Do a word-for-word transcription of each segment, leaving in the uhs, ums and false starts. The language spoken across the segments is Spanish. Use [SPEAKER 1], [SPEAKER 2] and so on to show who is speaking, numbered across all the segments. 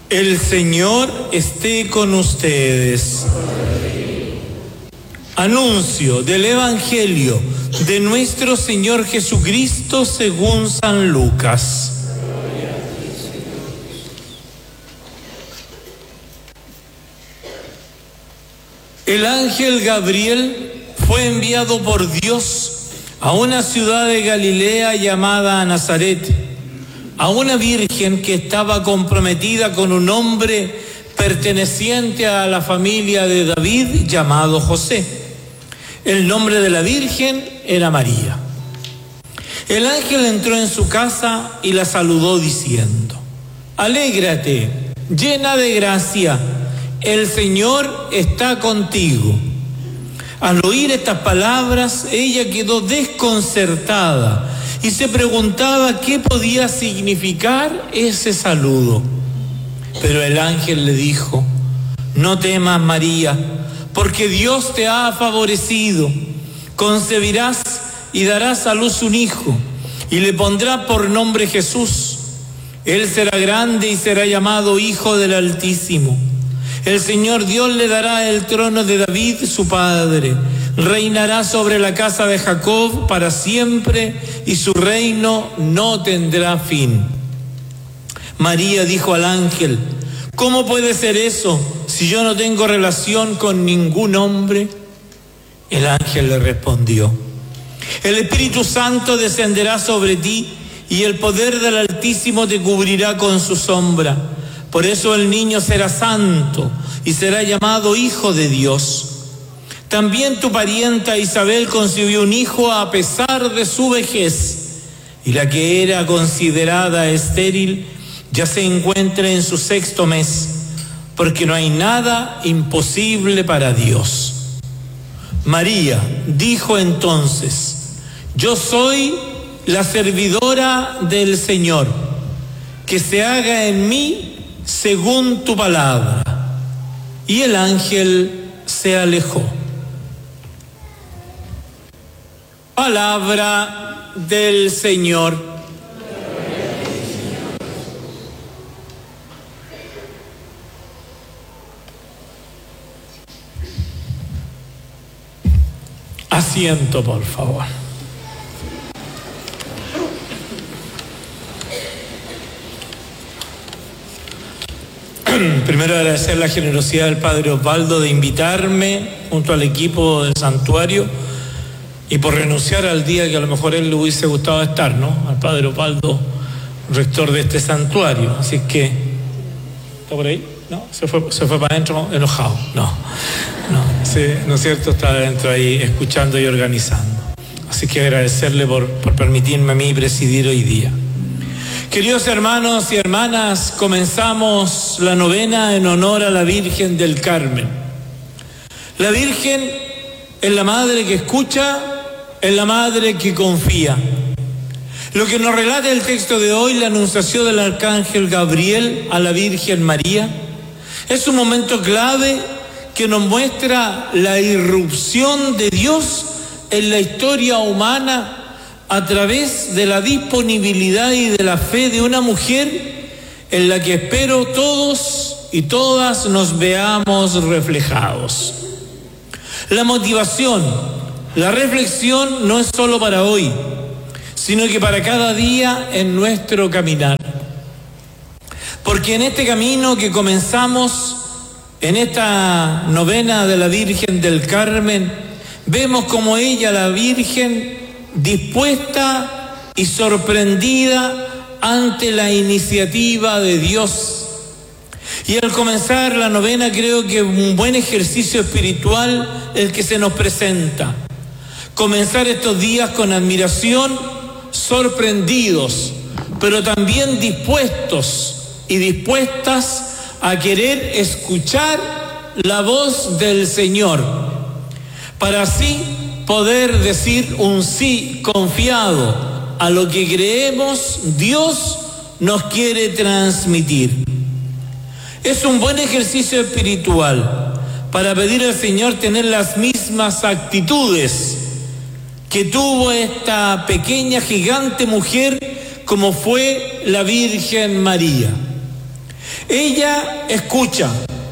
[SPEAKER 1] El Señor esté con ustedes. Anuncio del Evangelio de nuestro Señor Jesucristo según San Lucas. El ángel Gabriel fue enviado por Dios a una ciudad de Galilea llamada Nazaret, a una virgen que estaba comprometida con un hombre perteneciente a la familia de David llamado José. El nombre de la virgen era María. El ángel entró en su casa y la saludó diciendo: «Alégrate, llena de gracia, el Señor está contigo». Al oír estas palabras, ella quedó desconcertada y se preguntaba qué podía significar ese saludo. Pero el ángel le dijo: «No temas, María, porque Dios te ha favorecido. Concebirás y darás a luz un hijo, y le pondrás por nombre Jesús. Él será grande y será llamado Hijo del Altísimo. El Señor Dios le dará el trono de David, su padre. Reinará sobre la casa de Jacob para siempre, y su reino no tendrá fin». María dijo al ángel: «¿Cómo puede ser eso si yo no tengo relación con ningún hombre?». El ángel le respondió: «El Espíritu Santo descenderá sobre ti, y el poder del Altísimo te cubrirá con su sombra. Por eso el niño será santo y será llamado Hijo de Dios. También tu parienta Isabel concibió un hijo a pesar de su vejez, y la que era considerada estéril ya se encuentra en su sexto mes, porque no hay nada imposible para Dios». María dijo entonces: «Yo soy la servidora del Señor, que se haga en mí según tu palabra». Y el ángel se alejó. Palabra del Señor. Asiento, por favor. Primero, agradecer la generosidad del Padre Osvaldo de invitarme junto al equipo del santuario y por renunciar al día que a lo mejor él le hubiese gustado estar, ¿no? Al Padre Osvaldo, rector de este santuario. Así es que, ¿está por ahí? ¿No? Se fue, se fue para adentro enojado. No, no, sí, ¿no es cierto? Está adentro ahí escuchando y organizando. Así que agradecerle por, por permitirme a mí presidir hoy día. Queridos hermanos y hermanas, comenzamos la novena en honor a la Virgen del Carmen. La Virgen es la madre que escucha, es la madre que confía. Lo que nos relata el texto de hoy, la anunciación del arcángel Gabriel a la Virgen María, es un momento clave que nos muestra la irrupción de Dios en la historia humana a través de la disponibilidad y de la fe de una mujer en la que espero todos y todas nos veamos reflejados. La motivación, la reflexión no es solo para hoy, sino que para cada día en nuestro caminar. Porque en este camino que comenzamos, en esta novena de la Virgen del Carmen, vemos como ella, la Virgen, dispuesta y sorprendida ante la iniciativa de Dios. Y al comenzar la novena creo que un buen ejercicio espiritual el que se nos presenta. Comenzar estos días con admiración, sorprendidos, pero también dispuestos y dispuestas a querer escuchar la voz del Señor, para así poder decir un sí confiado a lo que creemos Dios nos quiere transmitir. Es un buen ejercicio espiritual para pedir al Señor tener las mismas actitudes que tuvo esta pequeña gigante mujer como fue la Virgen María. Ella escucha,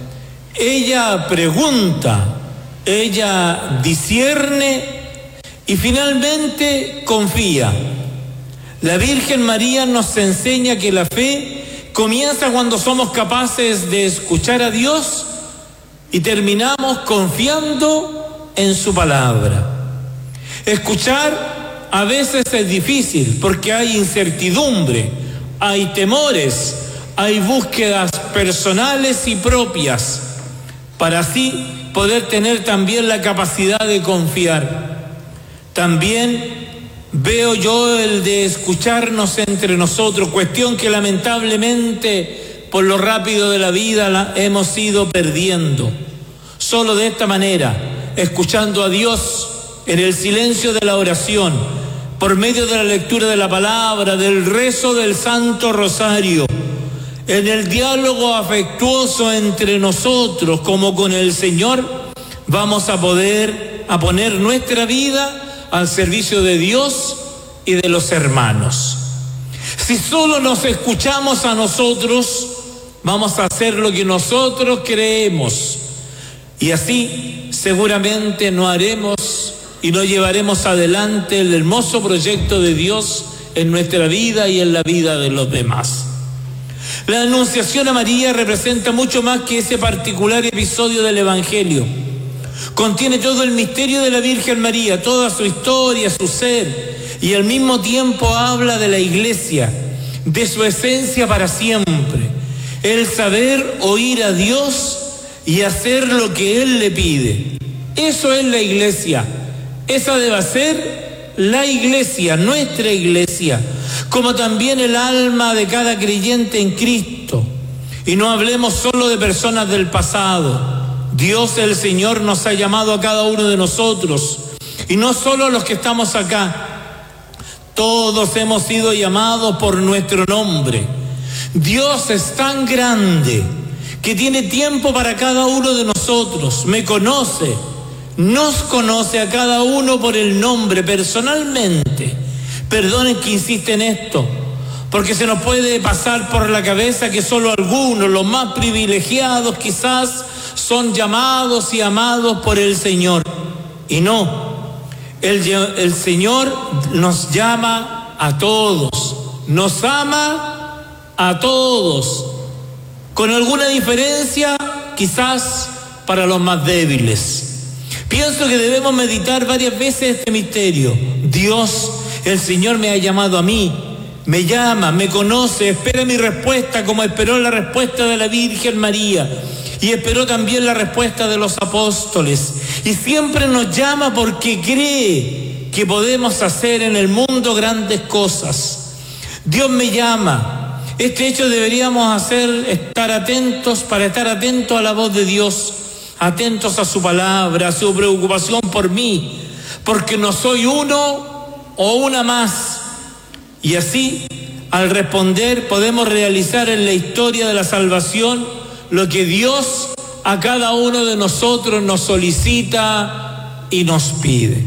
[SPEAKER 1] ella pregunta, ella discierne y finalmente confía. La Virgen María nos enseña que la fe comienza cuando somos capaces de escuchar a Dios y terminamos confiando en su palabra. Escuchar a veces es difícil porque hay incertidumbre, hay temores, hay búsquedas personales y propias para así poder tener también la capacidad de confiar. También veo yo el de escucharnos entre nosotros, cuestión que lamentablemente por lo rápido de la vida la hemos ido perdiendo. Solo de esta manera, escuchando a Dios en el silencio de la oración, por medio de la lectura de la palabra, del rezo del Santo Rosario, en el diálogo afectuoso entre nosotros como con el Señor, vamos a poder a poner nuestra vida al servicio de Dios y de los hermanos. Si solo nos escuchamos a nosotros, vamos a hacer lo que nosotros creemos y así seguramente no haremos y no llevaremos adelante el hermoso proyecto de Dios en nuestra vida y en la vida de los demás. La Anunciación a María representa mucho más que ese particular episodio del Evangelio. Contiene todo el misterio de la Virgen María, toda su historia, su ser, y al mismo tiempo habla de la Iglesia, de su esencia para siempre, el saber oír a Dios y hacer lo que Él le pide. Eso es la Iglesia, esa debe ser la Iglesia, nuestra Iglesia, como también el alma de cada creyente en Cristo. Y no hablemos solo de personas del pasado. Dios el Señor nos ha llamado a cada uno de nosotros, y no solo a los que estamos acá. Todos hemos sido llamados por nuestro nombre. Dios es tan grande que tiene tiempo para cada uno de nosotros. Me conoce, nos conoce a cada uno por el nombre personalmente. Perdonen que insiste en esto, porque se nos puede pasar por la cabeza que solo algunos, los más privilegiados quizás, son llamados y amados por el Señor. Y no, el, el Señor nos llama a todos, nos ama a todos, con alguna diferencia quizás para los más débiles. Pienso que debemos meditar varias veces este misterio. Dios, el Señor me ha llamado a mí, me llama, me conoce, espera mi respuesta como esperó la respuesta de la Virgen María. Y esperó también la respuesta de los apóstoles. Y siempre nos llama porque cree que podemos hacer en el mundo grandes cosas. Dios me llama. Este hecho deberíamos hacer, estar atentos, para estar atentos a la voz de Dios, atentos a su palabra, a su preocupación por mí, porque no soy uno o una más. Y así, al responder, podemos realizar en la historia de la salvación lo que Dios a cada uno de nosotros nos solicita y nos pide.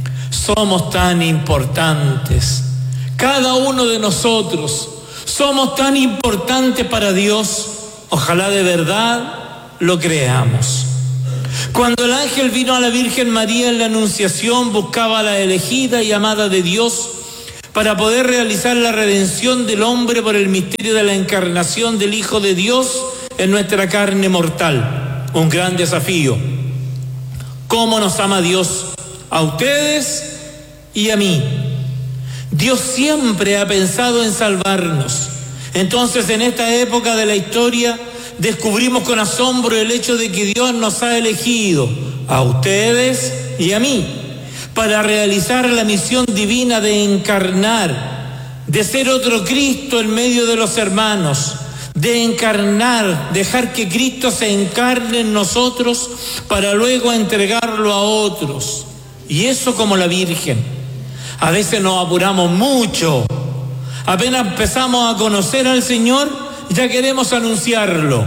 [SPEAKER 1] Somos tan importantes, cada uno de nosotros somos tan importantes para Dios. Ojalá de verdad lo creamos. Cuando el ángel vino a la Virgen María en la Anunciación, buscaba a la elegida y amada de Dios para poder realizar la redención del hombre por el misterio de la encarnación del Hijo de Dios en nuestra carne mortal. Un gran desafío. ¿Cómo nos ama Dios? A ustedes y a mí. Dios siempre ha pensado en salvarnos. Entonces, en esta época de la historia, descubrimos con asombro el hecho de que Dios nos ha elegido, a ustedes y a mí, para realizar la misión divina de encarnar, de ser otro Cristo en medio de los hermanos, de encarnar, dejar que Cristo se encarne en nosotros para luego entregarlo a otros. Y eso como la Virgen. A veces nos apuramos mucho. Apenas empezamos a conocer al Señor, ya queremos anunciarlo.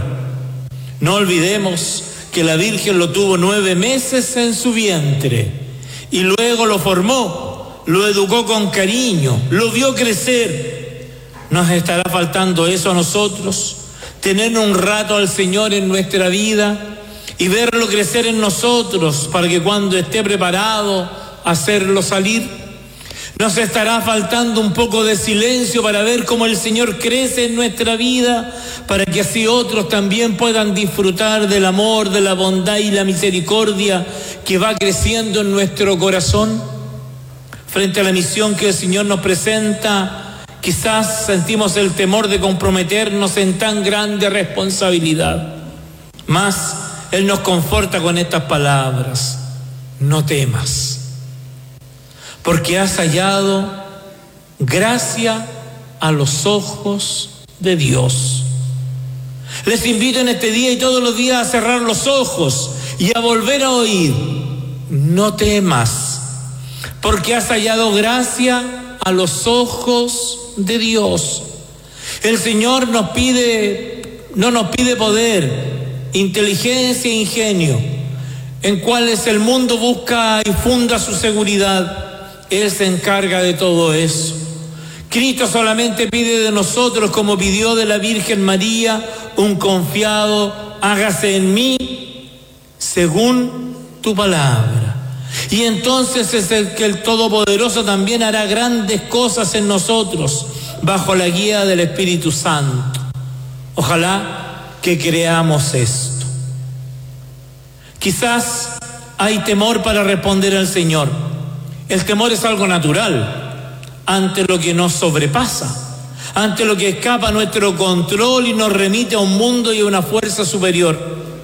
[SPEAKER 1] No olvidemos que la Virgen lo tuvo nueve meses en su vientre y luego lo formó, lo educó con cariño, lo vio crecer. ¿Nos estará faltando eso a nosotros? tener un rato al Señor en nuestra vida y verlo crecer en nosotros para que cuando esté preparado, hacerlo salir. Nos estará faltando un poco de silencio para ver cómo el Señor crece en nuestra vida, para que así otros también puedan disfrutar del amor, de la bondad y la misericordia que va creciendo en nuestro corazón. Frente a la misión que el Señor nos presenta, quizás sentimos el temor de comprometernos en tan grande responsabilidad. Mas Él nos conforta con estas palabras: no temas, porque has hallado gracia a los ojos de Dios. Les invito en este día y todos los días a cerrar los ojos y a volver a oír: no temas, porque has hallado gracia a los ojos de Dios. El Señor nos pide, no nos pide poder, inteligencia e ingenio, en cuales el mundo busca y funda su seguridad. Él se encarga de todo eso. Cristo solamente pide de nosotros, como pidió de la Virgen María, un confiado: hágase en mí según tu palabra. Y entonces es el que el Todopoderoso también hará grandes cosas en nosotros, bajo la guía del Espíritu Santo. Ojalá que creamos esto. Quizás hay temor para responder al Señor. El temor es algo natural ante lo que nos sobrepasa, ante lo que escapa a nuestro control y nos remite a un mundo y a una fuerza superior.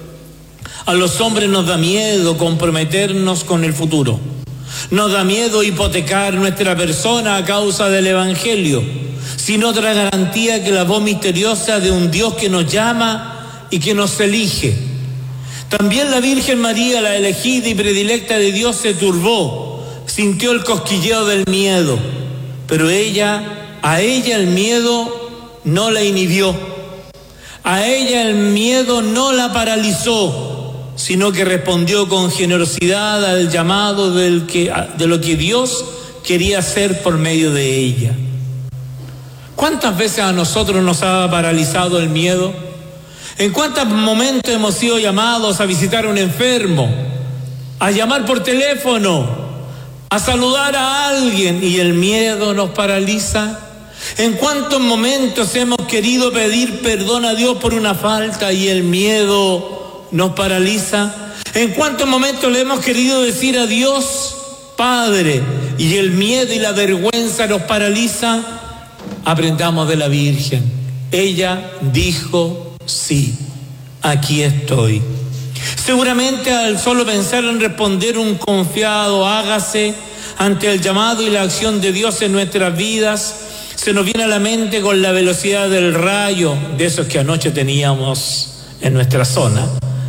[SPEAKER 1] A los hombres nos da miedo comprometernos con el futuro. Nos da miedo hipotecar nuestra persona a causa del Evangelio, sin otra garantía que la voz misteriosa de un Dios que nos llama y que nos elige. También la Virgen María, la elegida y predilecta de Dios, se turbó. Sintió el cosquilleo del miedo, pero ella, a ella el miedo no la inhibió, a ella el miedo no la paralizó, sino que respondió con generosidad al llamado del que, de lo que Dios quería hacer por medio de ella. ¿Cuántas veces a nosotros nos ha paralizado el miedo? ¿En cuántos momentos hemos sido llamados a visitar a un enfermo, a llamar por teléfono, a saludar a alguien, y el miedo nos paraliza? ¿En cuántos momentos hemos querido pedir perdón a Dios por una falta y el miedo nos paraliza? ¿En cuántos momentos le hemos querido decir a Dios Padre y el miedo y la vergüenza nos paraliza? Aprendamos de la Virgen. Ella dijo: sí, aquí estoy. Seguramente al solo pensar en responder un confiado hágase ante el llamado y la acción de Dios en nuestras vidas, se nos viene a la mente con la velocidad del rayo, de esos que anoche teníamos en nuestra zona,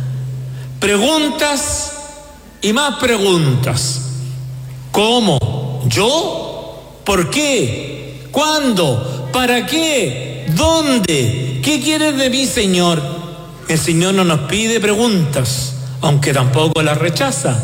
[SPEAKER 1] preguntas y más preguntas. ¿Cómo? ¿Yo? ¿Por qué? ¿Cuándo? ¿Para qué? ¿Dónde? ¿Qué quieres de mí, Señor? El Señor no nos pide preguntas, aunque tampoco las rechaza.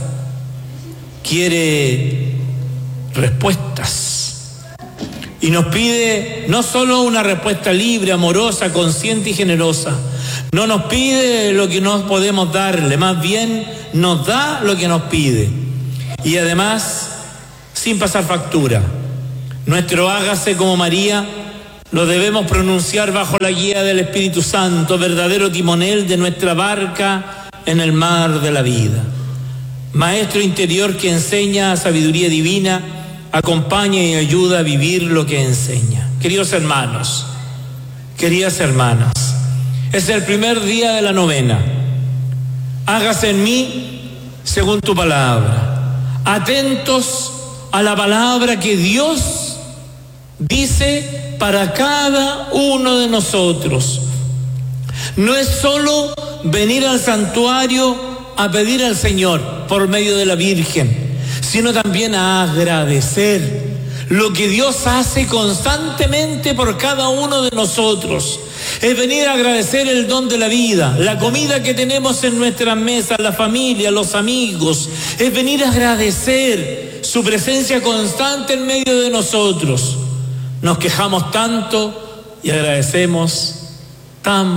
[SPEAKER 1] Quiere respuestas. Y nos pide no solo una respuesta libre, amorosa, consciente y generosa. No nos pide lo que no podemos darle, más bien nos da lo que nos pide. Y además, sin pasar factura. Nuestro hágase como María lo debemos pronunciar bajo la guía del Espíritu Santo, verdadero timonel de nuestra barca en el mar de la vida. Maestro interior que enseña sabiduría divina, acompaña y ayuda a vivir lo que enseña. Queridos hermanos, queridas hermanas, es el primer día de la novena. Hágase en mí según tu palabra. Atentos a la palabra que Dios dice para cada uno de nosotros. No es solo venir al santuario a pedir al Señor por medio de la Virgen, sino también a agradecer lo que Dios hace constantemente por cada uno de nosotros. Es venir a agradecer el don de la vida, la comida que tenemos en nuestras mesas, la familia, los amigos. Es venir a agradecer su presencia constante en medio de nosotros. Nos quejamos tanto y agradecemos tan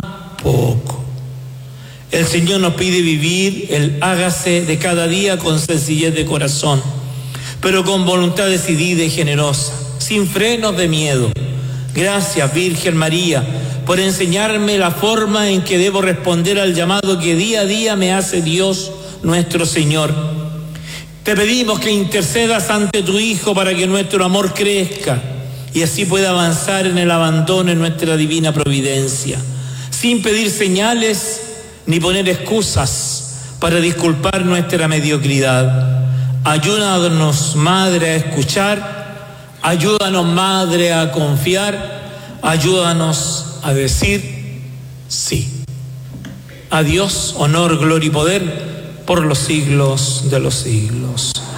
[SPEAKER 1] poco. El Señor nos pide vivir el hágase de cada día con sencillez de corazón, pero con voluntad decidida y generosa, sin frenos de miedo. Gracias, Virgen María, por enseñarme la forma en que debo responder al llamado que día a día me hace Dios nuestro Señor. Te pedimos que intercedas ante tu Hijo para que nuestro amor crezca y así pueda avanzar en el abandono en nuestra divina providencia, sin pedir señales ni poner excusas para disculpar nuestra mediocridad. Ayúdanos, Madre, a escuchar, ayúdanos, Madre, a confiar, ayúdanos a decir sí. A Dios, honor, gloria y poder por los siglos de los siglos.